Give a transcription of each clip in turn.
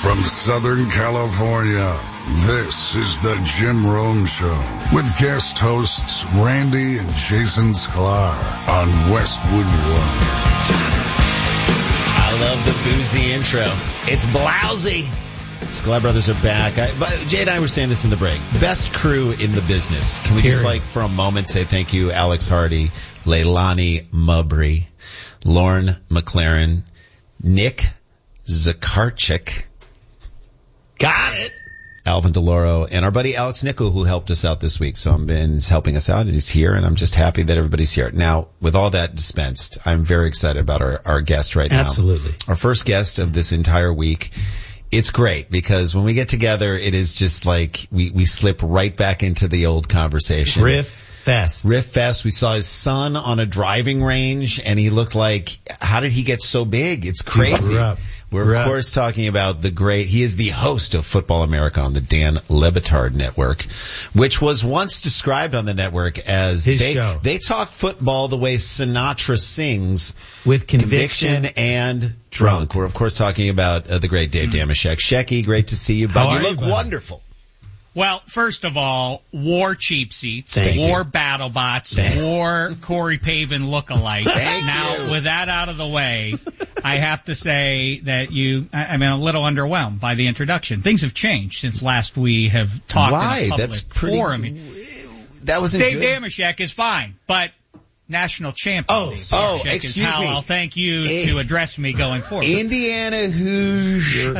from Southern California, this is the Jim Rome Show with guest hosts Randy and Jason Sklar on Westwood One. I love the boozy intro. It's blousy. Sklar Brothers are back. Jay and I were saying this in the break. Best crew in the business. Can we just, for a moment, say thank you, Alex Hardy, Leilani Mubry, Lauren McLaren, Nick Zakarchik, got it, Alvin DeLauro, and our buddy Alex Nickel, who helped us out this week. So he's helping us out, and he's here, and I'm just happy that everybody's here. Now, with all that dispensed, I'm very excited about our guest right now. Absolutely. Our first guest of this entire week. It's great because when we get together, it is just like we slip right back into the old conversation. Riff Fest. We saw his son on a driving range, and he looked like, how did he get so big? It's crazy. We're, of course, talking about he is the host of Football America on the Dan Le Batard Network, which was once described on the network as his show. They talk football the way Sinatra sings, with conviction and drunk. We're, of course, talking about the great Dave Dameshek. Shecky, great to see you, bud. You look wonderful. Well, first of all, war cheap seats, war battle bots, war Corey Pavin lookalikes. Now, with that out of the way, I have to say that I'm a little underwhelmed by the introduction. Things have changed since last we have talked in a public forum. That wasn't Dave good. Dameshek is fine, but national champion. Excuse me. I'll thank you to address me going forward. Indiana Hoosier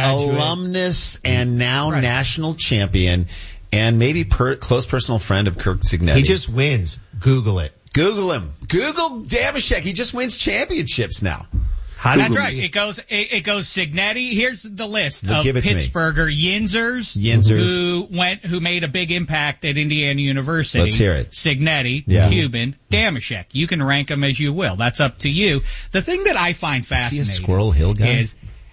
alumnus and now national champion and maybe close personal friend of Kirk Cignetti. He just wins. Google it. Google him. Google Dameshek. He just wins championships now. That's right. It goes Cignetti. Here's the list of Pittsburgher Yinzers who made a big impact at Indiana University. Let's hear it. Cignetti, Cuban, Dameshek. You can rank them as you will. That's up to you. The thing that I find fascinating is he a Squirrel Hill guy?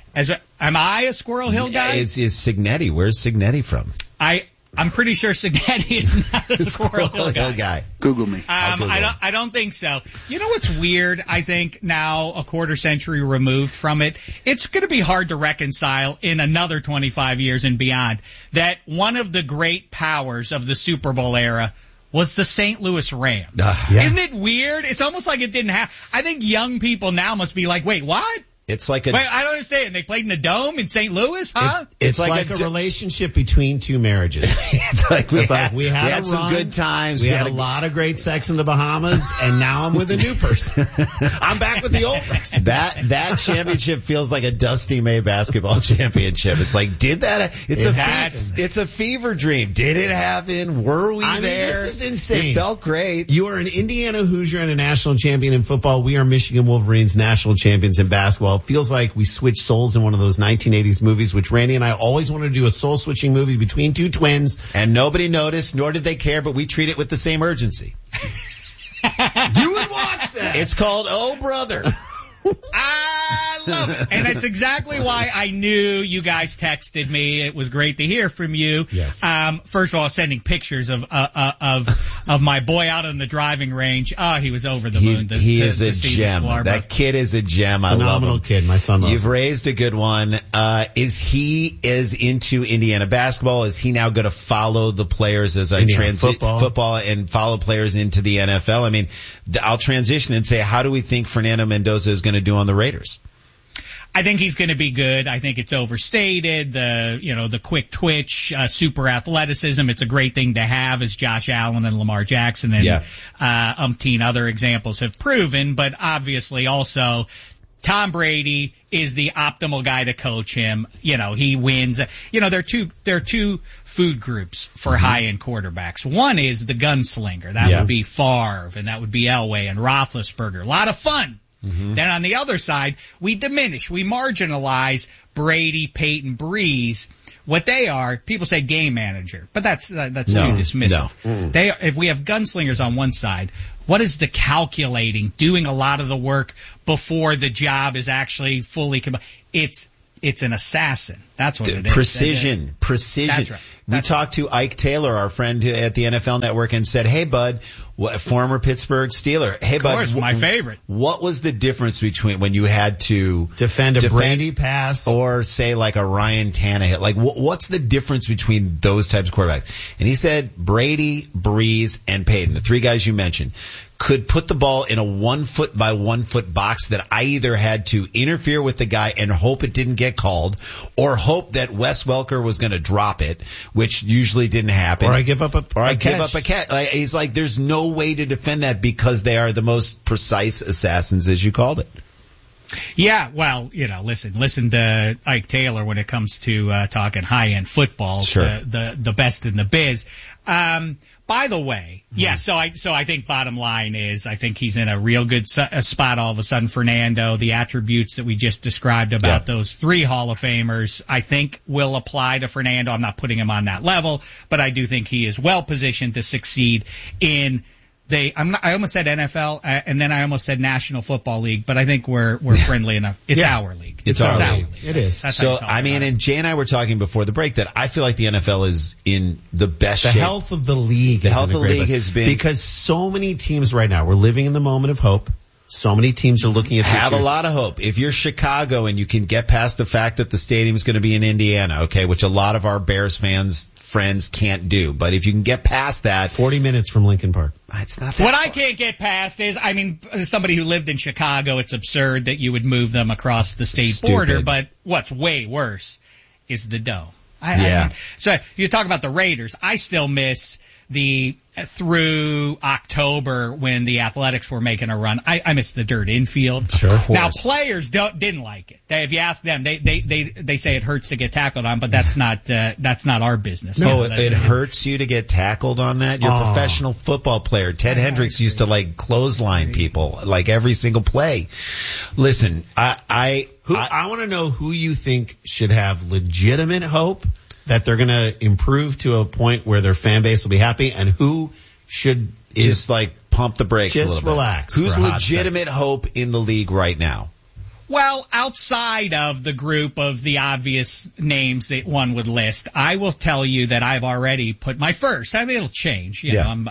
Am I a Squirrel Hill guy? Is Cignetti? Where's Cignetti from? I'm pretty sure Cignetti is not a Squirrel Hill guy. Google me. I don't think so. You know what's weird? I think now, a quarter century removed from it, it's going to be hard to reconcile in another 25 years and beyond that one of the great powers of the Super Bowl era was the St. Louis Rams. Isn't it weird? It's almost like it didn't happen. I think young people now must be like, wait, what? It's like Wait, I don't understand. They played in the Dome in St. Louis, huh? It's like a relationship between two marriages. we had some good times. We had a lot of great sex in the Bahamas, and now I'm with a new person. I'm back with the old person. That championship feels like a Dusty May basketball championship. It's like, did that? It's a fever dream. Did it happen? Were we there? This is insane. It felt great. You are an Indiana Hoosier and a national champion in football. We are Michigan Wolverines national champions in basketball. It feels like we switched souls in one of those 1980s movies, which Randy and I always wanted to do, a soul-switching movie between two twins. And nobody noticed, nor did they care, but we treat it with the same urgency. You would watch that. It's called Oh Brother. I love it. And that's exactly why I knew you guys texted me. It was great to hear from you. Yes. First of all, sending pictures of my boy out on the driving range. Oh, he was over the moon. He is a gem. That kid is a gem. I love him. Phenomenal kid. My son loves him. You've raised a good one. Is he into Indiana basketball? Is he now going to follow the players as I transition football and follow players into the NFL? I mean, I'll transition and say, how do we think Fernando Mendoza is going to do on the Raiders? I think he's going to be good. I think it's overstated. The quick twitch, super athleticism. It's a great thing to have, as Josh Allen and Lamar Jackson and umpteen other examples have proven. But obviously, also Tom Brady is the optimal guy to coach him. He wins. There are two food groups for high-end quarterbacks. One is the gunslinger. That would be Favre, and that would be Elway and Roethlisberger. A lot of fun. Mm-hmm. Then on the other side, we diminish, we marginalize Brady, Peyton, Breeze. What they are, people say game manager, but that's too dismissive. No. If we have gunslingers on one side, what is the calculating, doing a lot of the work before the job is actually fully it's it's an assassin. That's what it is. Precision. That's right. We talked to Ike Taylor, our friend at the NFL Network, and said, "Hey, bud, former Pittsburgh Steeler. Hey, bud, of course, my favorite. What was the difference between when you had to defend a Brady pass or say like a Ryan Tannehill? Like, what's the difference between those types of quarterbacks?" And he said Brady, Breeze, and Peyton, the three guys you mentioned, could put the ball in a 1 foot by 1 foot box that I either had to interfere with the guy and hope it didn't get called, or hope that Wes Welker was going to drop it, which usually didn't happen. Or I give up a catch. Like, he's like, there's no way to defend that because they are the most precise assassins, as you called it. Yeah, well, listen to Ike Taylor when it comes to talking high-end football, sure. the best in the biz. By the way, yeah, so I think bottom line is I think he's in a real good spot all of a sudden. Fernando, the attributes that we just described about those three Hall of Famers, I think will apply to Fernando. I'm not putting him on that level, but I do think he is well positioned to succeed in I almost said NFL, and then I almost said National Football League, but I think we're friendly enough. It's our league. It's our league. It is. So, and Jay and I were talking before the break that I feel like the NFL is in the best shape. The health of the league. The health of the league has been. Because so many teams right now, we're living in the moment of hope. So many teams are looking at this. Have a lot of hope. If you're Chicago and you can get past the fact that the stadium's going to be in Indiana, okay, which a lot of our Bears friends can't do. But if you can get past that. 40 minutes from Lincoln Park. It's not that What far. I can't get past is, I mean, as somebody who lived in Chicago, it's absurd that you would move them across the state border. But what's way worse is the Dome. So you talk about the Raiders. I still miss through October when the Athletics were making a run. I miss the dirt infield. Sure. Now players didn't like it. If you ask them, they say it hurts to get tackled on, but that's not our business. No, it hurts you to get tackled on that. You're a professional football player. Ted Hendricks used to like clothesline people like every single play. Listen, I want to know who you think should have legitimate hope that they're going to improve to a point where their fan base will be happy, and who should just like pump the brakes a little bit. Just relax. Who's legitimate hope in the league right now? Well, outside of the group of the obvious names that one would list, I will tell you that I've already put my first. I mean, it'll change. You know,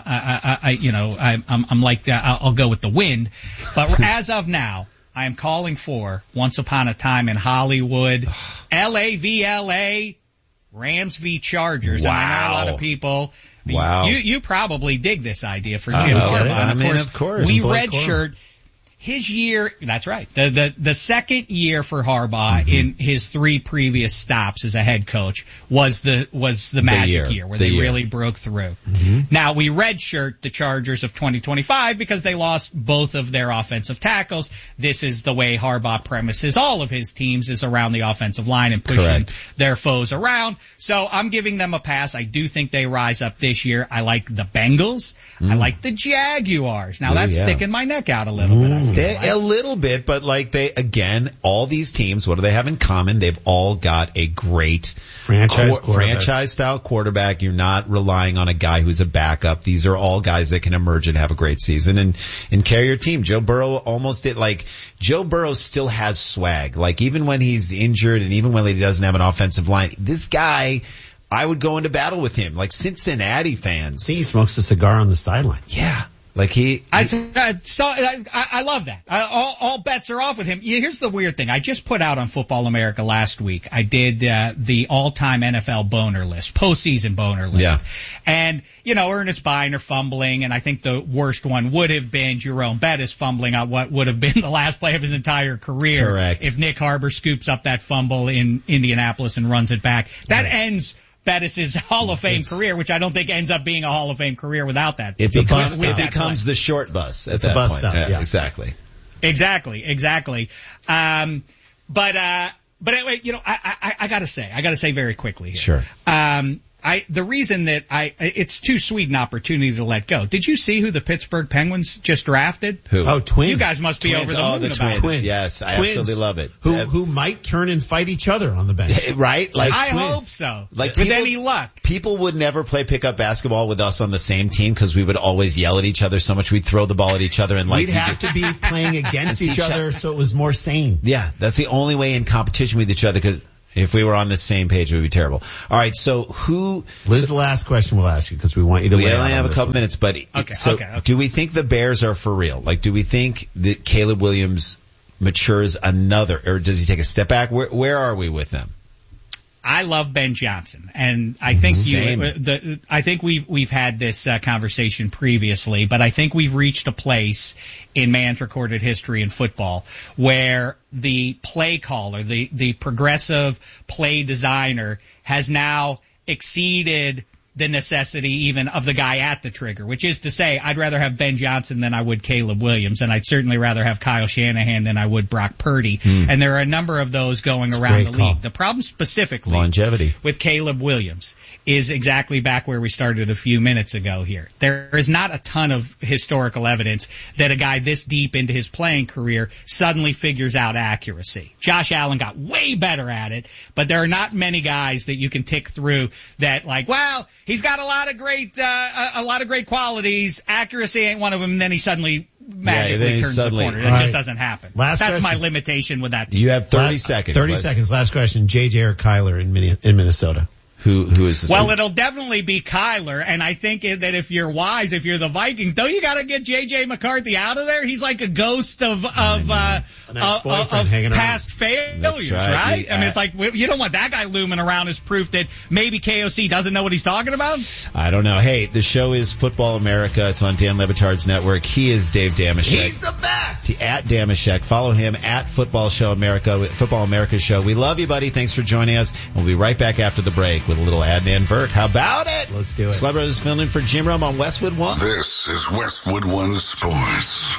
I'm like I'll go with the wind, but as of now, I am calling for Once Upon a Time in Hollywood, LA v. LA. Rams v. Chargers. Wow. And I know a lot of people. Wow. You probably dig this idea for Jim Harbaugh. Of course. We redshirt his year. That's right. The second year for Harbaugh in his three previous stops as a head coach was the magic year where they really broke through. Now we redshirt the Chargers of 2025 because they lost both of their offensive tackles. This is the way Harbaugh premises all of his teams, is around the offensive line and pushing their foes around. So I'm giving them a pass. I do think they rise up this year. I like the Bengals. I like the Jaguars. Now that's sticking my neck out a little bit. A little bit, but like all these teams, what do they have in common? They've all got a great franchise style quarterback. You're not relying on a guy who's a backup. These are all guys that can emerge and have a great season and carry your team. Joe Burrow almost did. Like, Joe Burrow still has swag. Like, even when he's injured and even when he doesn't have an offensive line, this guy, I would go into battle with him. Like, Cincinnati fans. See, he smokes a cigar on the sideline. Yeah. Like I love that. All bets are off with him. Here's the weird thing. I just put out on Football America last week. I did the all-time NFL boner list, postseason boner list. Yeah. And, Ernest Biner fumbling, and I think the worst one would have been Jerome Bettis fumbling out what would have been the last play of his entire career. Correct. If Nick Harbor scoops up that fumble in Indianapolis and runs it back. That ends Bettis' Hall of Fame career, which I don't think ends up being a Hall of Fame career without that. It becomes the short bus at that point. Yeah, exactly. But anyway, I gotta say very quickly here. Sure. The reason that it's too sweet an opportunity to let go. Did you see who the Pittsburgh Penguins just drafted? Who? Oh, Twins. You guys must be over the moon about it. Twins. Yes, I absolutely love it. Who might turn and fight each other on the bench. Right? Like, I hope so. Like, with any luck. People would never play pickup basketball with us on the same team because we would always yell at each other so much we'd throw the ball at each other and we'd have to be playing against each other so it was more sane. Yeah, that's the only way in competition with each other, because If we were on the same page, it would be terrible. All right, so This is the last question we'll ask you because we want you to. We only have a couple minutes, but okay. Do we think the Bears are for real? Like, do we think that Caleb Williams matures another, or does he take a step back? Where are we with them? I love Ben Johnson, and I think I think we've had this conversation previously, but I think we've reached a place in man's recorded history in football where the play caller, the progressive play designer, has now exceeded the necessity even of the guy at the trigger, which is to say, I'd rather have Ben Johnson than I would Caleb Williams, and I'd certainly rather have Kyle Shanahan than I would Brock Purdy. And there are a number of those going around the league. The problem specifically longevity with Caleb Williams is exactly back where we started a few minutes ago here. There is not a ton of historical evidence that a guy this deep into his playing career suddenly figures out accuracy. Josh Allen got way better at it, but there are not many guys that you can tick through that like, well, he's got a lot of great qualities. Accuracy ain't one of them. And then he suddenly magically turns the corner. It just doesn't happen. That's my limitation with that team. You have 30 seconds. 30 seconds. Last question. JJ or Kyler in Minnesota? Who is this? Well, it'll definitely be Kyler, and I think that if you're wise, if you're the Vikings, don't you got to get J.J. McCarthy out of there? He's like a ghost of past failures, right? I mean, it's like you don't want that guy looming around as proof that maybe KOC doesn't know what he's talking about. I don't know. Hey, the show is Football America. It's on Dan Le Batard's network. He is Dave Dameshek. He's the best. At Dameshek. Follow him at Football America Show. We love you, buddy. Thanks for joining us. We'll be right back after the break with a little Adnan Burke. How about it? Let's do it. Celeb Brothers filling in for Jim Rome on Westwood One. This is Westwood One Sports.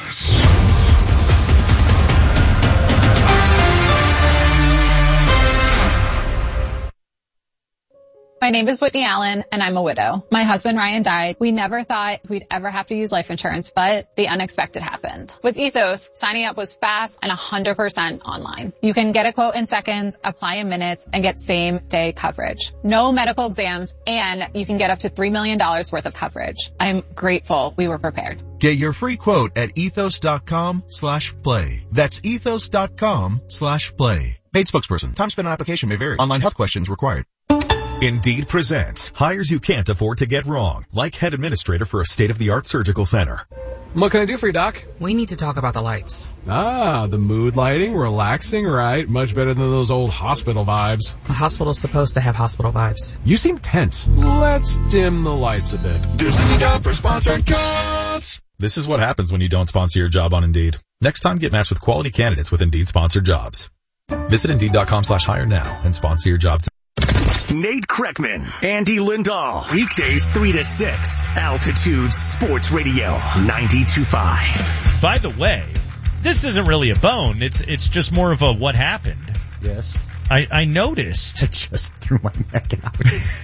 My name is Whitney Allen, and I'm a widow. My husband, Ryan, died. We never thought we'd ever have to use life insurance, but the unexpected happened. With Ethos, signing up was fast and 100% online. You can get a quote in seconds, apply in minutes, and get same-day coverage. No medical exams, and you can get up to $3 million worth of coverage. I'm grateful we were prepared. Get your free quote at ethos.com/play. That's ethos.com/play. Paid spokesperson. Time spent on application may vary. Online health questions required. Indeed presents hires you can't afford to get wrong, like head administrator for a state-of-the-art surgical center. What can I do for you, Doc? We need to talk about the lights. Ah, the mood lighting, relaxing, right? Much better than those old hospital vibes. A hospital's supposed to have hospital vibes. You seem tense. Let's dim the lights a bit. This is the job for sponsored jobs. This is what happens when you don't sponsor your job on Indeed. Next time, get matched with quality candidates with Indeed sponsored jobs. Visit Indeed.com/hire now and sponsor your job today. Nate Kreckman, Andy Lindahl, weekdays 3 to 6, Altitude Sports Radio 92.5. By the way, this isn't really a bone. It's just more of a what happened. Yes. I noticed. I just threw my neck out.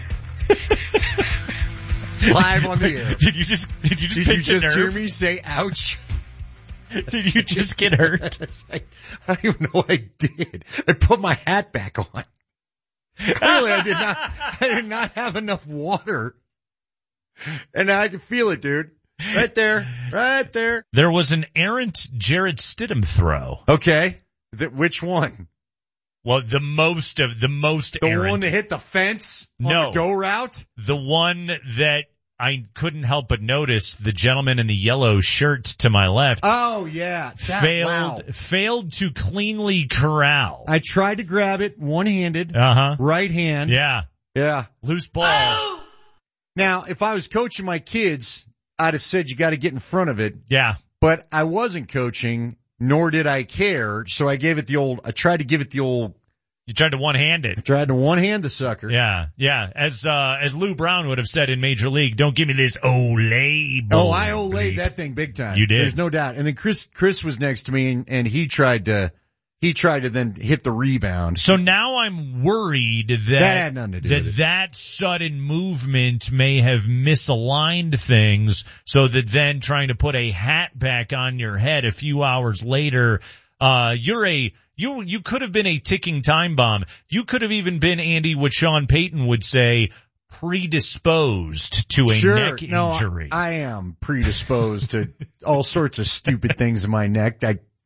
Live on the air. Did you just hear me say ouch? Did you just get hurt? I don't even know what I did. I put my hat back on. Clearly, I did not have enough water. And I can feel it, dude. Right there. There was an errant Jarrett Stidham throw. Okay. Which one? Well, the most errant. The one that hit the fence on the go route? The one that I couldn't help but notice, the gentleman in the yellow shirt to my left. Oh, yeah. Failed to cleanly corral. I tried to grab it one-handed. Right hand. Yeah. Loose ball. Oh! Now, if I was coaching my kids, I'd have said you got to get in front of it. Yeah. But I wasn't coaching, nor did I care, so I tried to give it the old. You tried to one-hand it. I tried to one-hand the sucker. Yeah. As Lou Brown would have said in Major League, don't give me this Olay ball. Oh, I Olayed that thing big time. You did. There's no doubt. And then Chris was next to me, and he tried to then hit the rebound. So now I'm worried that had nothing to do with it. That sudden movement may have misaligned things, so that then trying to put a hat back on your head a few hours later, you could have been a ticking time bomb. You could have even been, Andy, what Sean Payton would say, predisposed to a neck injury. I am predisposed to all sorts of stupid things in my neck.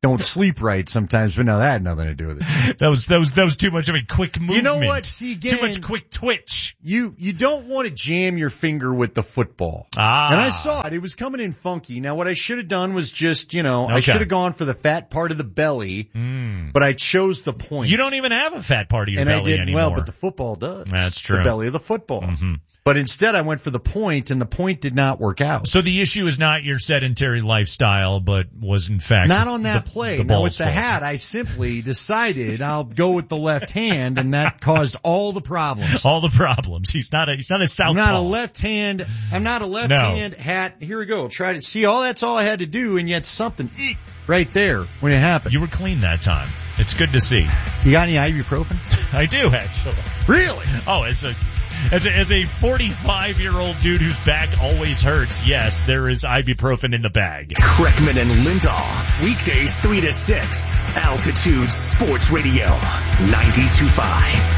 don't sleep right sometimes, but no, that had nothing to do with it. That was too much of a quick movement. You know what? See, again, too much quick twitch. You don't want to jam your finger with the football. And I saw it. It was coming in funky. Now, what I should have done was just, I should have gone for the fat part of the belly, but I chose the point. You don't even have a fat part of your belly anymore. Well, but the football does. That's true. The belly of the football. Mm-hmm. But instead I went for the point, and the point did not work out. So the issue is not your sedentary lifestyle, but was in fact not on that play. Now with the hat, I simply decided I'll go with the left hand, and that caused all the problems. All the problems. He's not a southpaw. I'm not a left hand hat. Here we go. Try to see that's all I had to do, and yet something right there when it happened. You were clean that time. It's good to see. You got any ibuprofen? I do, actually. Really? Oh, as a 45-year-old dude whose back always hurts, yes, there is ibuprofen in the bag. Kreckman and Lindahl, weekdays 3 to 6, Altitude Sports Radio, 92.5.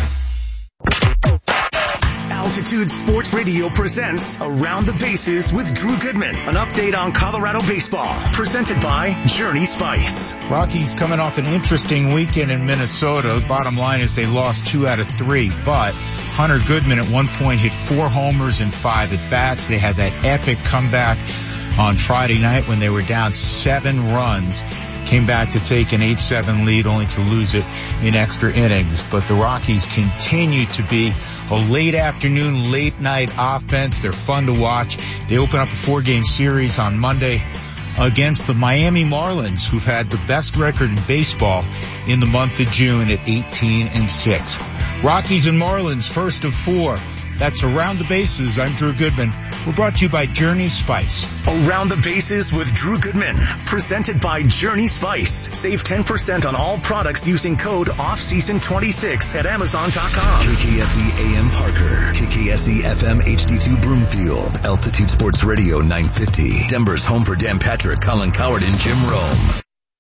Altitude Sports Radio presents Around the Bases with Drew Goodman. An update on Colorado baseball, presented by Journey Spice. Rockies coming off an interesting weekend in Minnesota. Bottom line is they lost 2 out of 3, but Hunter Goodman at one point hit 4 homers and 5 at-bats. They had that epic comeback on Friday night when they were down 7 runs. Came back to take an 8-7 lead only to lose it in extra innings. But the Rockies continue to be a late afternoon, late night offense. They're fun to watch. They open up a 4-game series on Monday against the Miami Marlins, who've had the best record in baseball in the month of June at 18-6. Rockies and Marlins, first of 4. That's Around the Bases. I'm Drew Goodman. We're brought to you by Journey Spice. Around the Bases with Drew Goodman, presented by Journey Spice. Save 10% on all products using code OFFSEASON26 at Amazon.com. KKSE AM Parker, KKSE FM HD2 Broomfield, Altitude Sports Radio 950, Denver's home for Dan Patrick, Colin Coward, and Jim Rome.